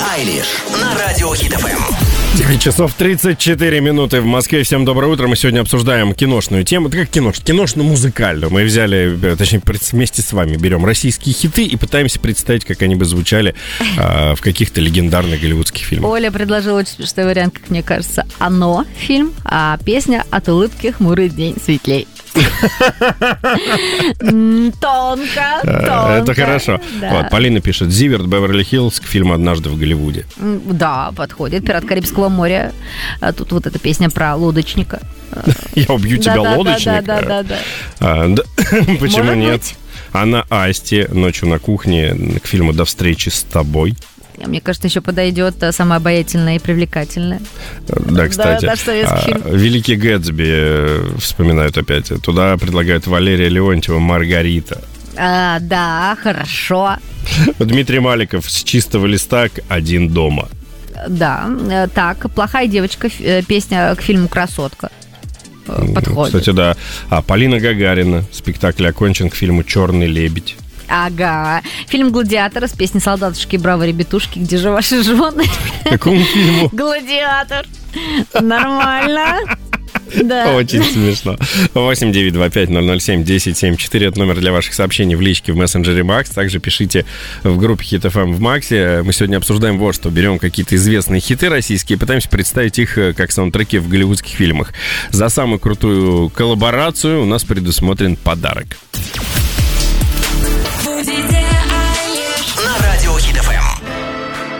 Айлиш на радио Хит ФМ. 9 часов 34 минуты в Москве. Всем доброе утро. Мы сегодня обсуждаем киношную тему. Это как киношно-музыкальную. Мы взяли, точнее, вместе с вами берем российские хиты и пытаемся представить, как они бы звучали в каких-то легендарных голливудских фильмах. Оля предложила очень смешной вариант, как мне кажется. «Оно» фильм, а песня «От улыбки хмурый день светлей». Тонко. Это хорошо. Да. Вот, Полина пишет: Зиверт, Беверли-Хиллз к фильму «Однажды в Голливуде». Да, подходит. «Пират Карибского моря». Тут вот эта песня про лодочника. Я убью тебя, лодочника. Да. Почему Может нет? быть. Анна Асти «Ночью на кухне» к фильму «До встречи с тобой». Мне кажется, еще подойдет самая обаятельная и привлекательная. Да, кстати. Да, советский фильм. «Великий Гэтсби» вспоминают опять. Туда предлагают Валерия Леонтьева «Маргарита». Да, хорошо. Дмитрий Маликов «С чистого листа к «Один дома». Да, так, «Плохая девочка», песня к фильму «Красотка». Подходит. Кстати, да. Полина Гагарина, спектакль окончен к фильму «Черный лебедь». Ага. Фильм «Гладиатор» с песней «Солдатушки, браво, ребятушки». Где же ваши жены? Какому фильму? «Гладиатор». Нормально. Да. Очень смешно. 8-925-007-1074. Это номер для ваших сообщений в личке в мессенджере Макс. Также пишите в группе Хит ФМ в Максе. Мы сегодня обсуждаем вот что. Берем какие-то известные хиты российские и пытаемся представить их как саундтреки в голливудских фильмах. За самую крутую коллаборацию у нас предусмотрен подарок. На радио Хит ФМ.